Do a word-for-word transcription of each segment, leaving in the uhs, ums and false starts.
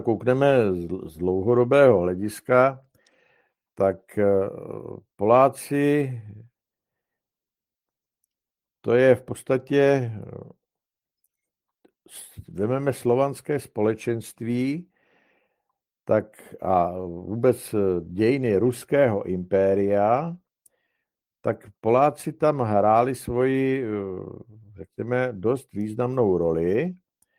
koukneme z, z dlouhodobého hlediska, tak Poláci, to je v podstatě, vezmeme slovanské společenství, tak a vůbec dějiny ruského impéria, tak Poláci tam hráli svoji, řekněme, dost významnou roli.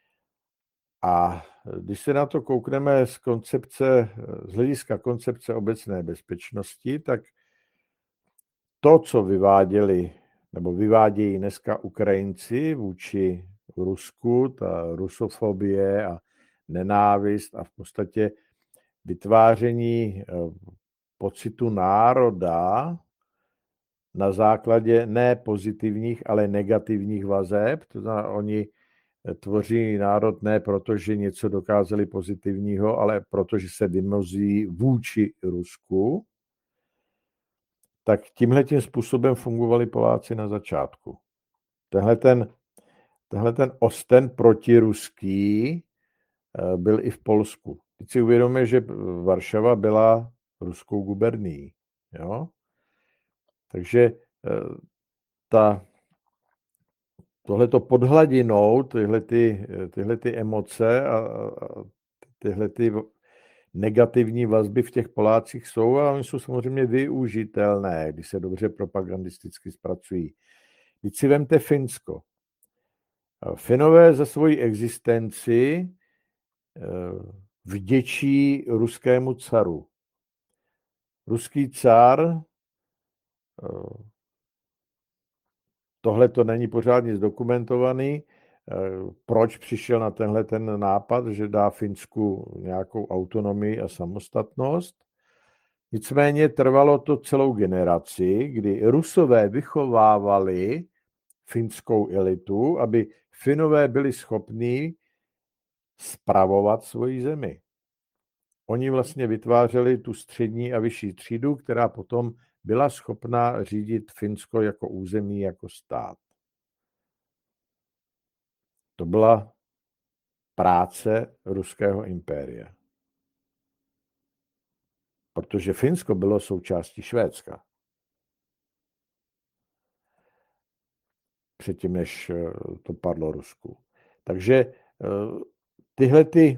A když se na to koukneme z koncepce, z hlediska koncepce obecné bezpečnosti, tak to, co vyváděli, nebo vyvádějí dneska Ukrajinci vůči Rusku, ta rusofobie a nenávist a v podstatě vytváření pocitu národa na základě ne pozitivních, ale negativních vazeb. To znamená, oni tvoří národ ne proto, že něco dokázali pozitivního, ale protože se vymozí vůči Rusku. Tak tímhletím způsobem fungovali Poláci na začátku. Tenhle ten, tenhle ten osten protiruský byl i v Polsku. Teď si uvědomíme, že Varšava byla ruskou gubernií. Jo? Takže ta, tohleto pod hladinou, tyhle, ty, tyhle ty emoce a, a tyhle ty negativní vazby v těch Polácích jsou a oni jsou samozřejmě využitelné, když se dobře propagandisticky zpracují. Teď si vemte Finsko. Finové za svoji existenci vděčí ruskému caru. Ruský car, tohle to není pořádně zdokumentovaný, proč přišel na tenhle ten nápad, že dá Finsku nějakou autonomii a samostatnost. Nicméně trvalo to celou generaci, kdy Rusové vychovávali finskou elitu, aby Finové byli schopní spravovat svoji zemi. Oni vlastně vytvářeli tu střední a vyšší třídu, která potom byla schopná řídit Finsko jako území, jako stát. To byla práce ruského impéria. Protože Finsko bylo součástí Švédska. Předtím, než to padlo Rusku. Takže tyhle ty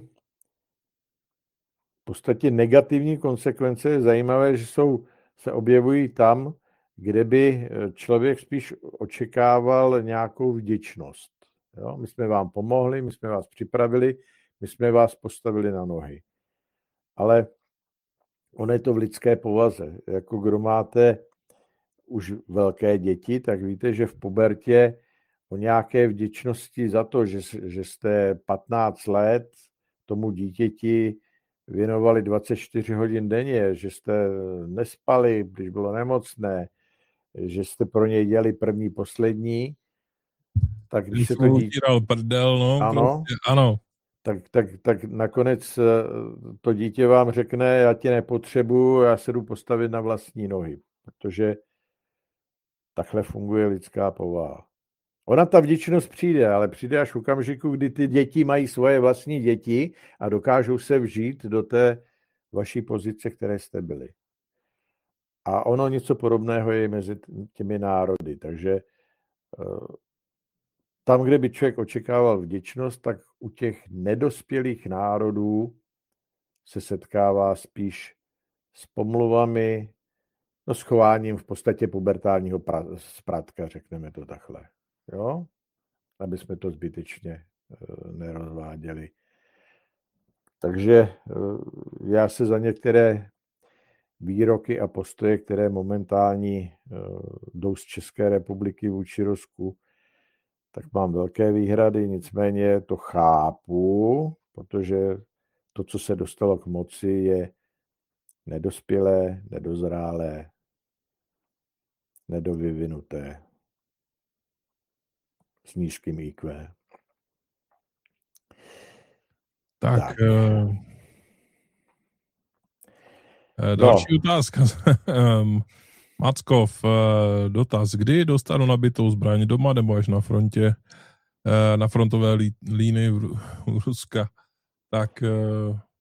v podstatě negativní konsekvence je zajímavé, že jsou, se objevují tam, kde by člověk spíš očekával nějakou vděčnost. Jo? My jsme vám pomohli, my jsme vás připravili, my jsme vás postavili na nohy. Ale ono je to v lidské povaze. Jako kdo máte už velké děti, tak víte, že v pubertě o nějaké vděčnosti za to, že, že jste patnáct let tomu dítěti věnovali dvacet čtyři hodin denně, že jste nespali, když bylo nemocné, že jste pro něj dělali první, poslední, tak když se to dítě... prdel, no, ano, prostě, ano. Tak, tak, tak nakonec to dítě vám řekne, já tě nepotřebuju, já se jdu postavit na vlastní nohy, protože takhle funguje lidská povaha. Ona ta vděčnost přijde, ale přijde až v okamžiku, kdy ty děti mají svoje vlastní děti a dokážou se vžít do té vaší pozice, které jste byli. A ono něco podobného je mezi těmi národy. Takže tam, kde by člověk očekával vděčnost, tak u těch nedospělých národů se setkává spíš s pomluvami, no s chováním v podstatě pubertálního pra- zpratka, řekneme to takhle. Jo? Aby jsme to zbytečně e, nerozváděli. Takže e, já se za některé výroky a postoje, které momentální e, jdou z České republiky vůči Rusku, tak mám velké výhrady, nicméně to chápu, protože to, co se dostalo k moci, je nedospělé, nedozrálé, nedovyvinuté, s nízkým í kvé. Tak, tak. Uh, další no. otázka. Mackov, dotaz. Kdy dostanu nabitou zbraň doma nebo až na frontě, na frontové lí, línii v Ruska? Tak